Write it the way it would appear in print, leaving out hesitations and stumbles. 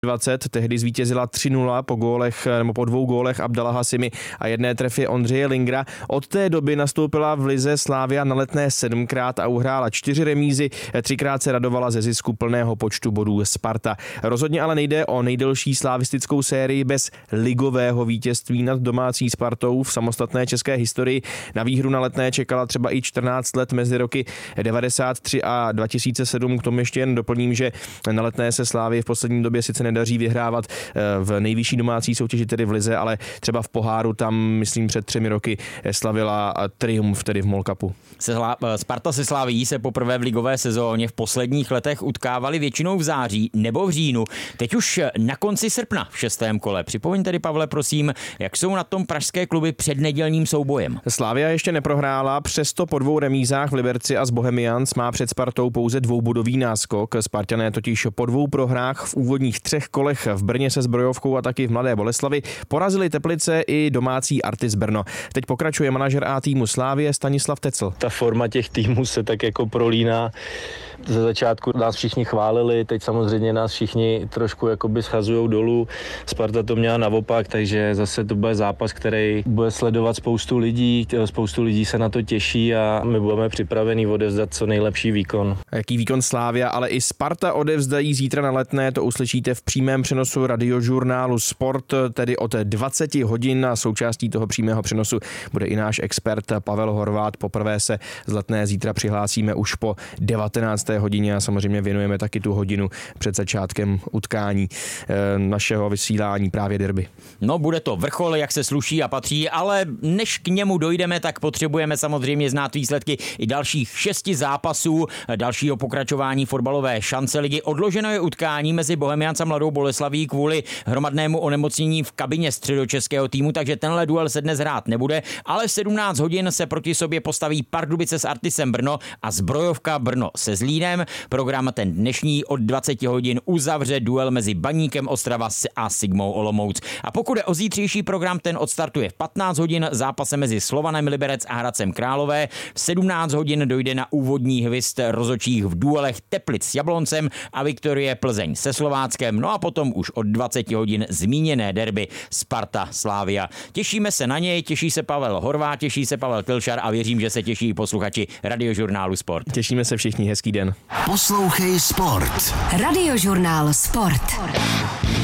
20, tehdy zvítězila 3-0 po 2 gólech Abdala Hasimi a 1 trefě Ondřeje Lingra. Od té doby nastoupila v lize Slavia na Letné 7krát a uhrála 4 remízy, 3krát se radovala ze zisku plného počtu bodů Sparta. Rozhodně ale nejde o nejdelší slavistickou sérii bez ligového vítězství nad domácí Spartou v samostatné české historii. Na výhru na Letné čekala třeba i 14 let mezi roky 93 a 2007. K tomu ještě jen doplním, že na Letné se Slavii v poslední době sice nedaří vyhrávat v nejvyšší domácí soutěži, tedy v lize, ale třeba v poháru tam, myslím, před 3 roky slavila triumf, tedy v MOL Cupu. Sparta se Slavií se poprvé v ligové sezóně v posledních letech utkávali většinou v září nebo v říjnu. Teď už na konci srpna v 6. kole. Připomeň tedy, Pavle, prosím, jak jsou na tom pražské kluby před nedělním soubojem. Slavia ještě neprohrála, přesto po 2 remízách v Liberci a s Bohemians má před Spartou pouze 2bodový náskok. Spartané totiž po 2 prohrách v úvodních 3 kolech v Brně se Zbrojovkou a taky v Mladé Boleslavi porazili Teplice i domácí Artis Brno. Teď pokračuje manažer A týmu Slavie Stanislav Tecl. Ta forma těch týmů se tak jako prolíná. Ze začátku nás všichni chválili, teď samozřejmě nás všichni trošku jakoby schazujou dolů. Sparta to měla naopak, takže zase to bude zápas, který bude sledovat spoustu lidí se na to těší a my budeme připraveni odevzdat co nejlepší výkon. Jaký výkon Slavia, ale i Sparta odevzdají zítra na Letné, to uslyšíte v přímém přenosu radiožurnálu Sport, tedy od 20 hodin a součástí toho přímého přenosu bude i náš expert Pavel Horvát. Poprvé se z Letné zítra přihlásíme už po 19. hodině a samozřejmě věnujeme taky tu hodinu před začátkem utkání našeho vysílání, právě derby. No, bude to vrchol, jak se sluší a patří, ale než k němu dojdeme, tak potřebujeme samozřejmě znát výsledky i dalších 6 zápasů, dalšího pokračování fotbalové šance ligy. Odloženo je utkání mezi Bohemians a Mladou Boleslaví kvůli hromadnému onemocnění v kabině středočeského týmu, takže tenhle duel se dnes hrát nebude, ale v 17 hodin se proti sobě postaví Pardubice s Artisem Brno a Zbrojovka Brno se Zlínem. Program ten dnešní od 20 hodin uzavře duel mezi Baníkem Ostrava a Sigmou Olomouc. A pokud je o zítřejší program, ten odstartuje v 15 hodin zápasem mezi Slovanem Liberec a Hradcem Králové. V 17 hodin dojde na úvodní hvist rozhodčích v duelech Teplic s Jabloncem a Viktorie Plzeň se Slováckem. No a potom už od 20 hodin zmíněné derby Sparta Slavia. Těšíme se na něj, těší se Pavel Horvát, těší se Pavel Pilšar a věřím, že se těší posluchači Radiožurnálu Sport. Těšíme se všichni, hezký den. Poslouchej Sport. Radiožurnál Sport.